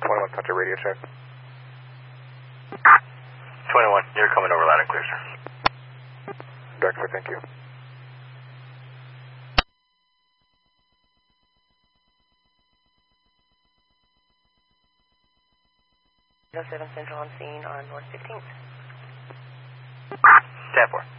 21, country radio check. 21, you're coming over loud and clear, sir. Director, thank you. Central on scene on North 15th. 10-4.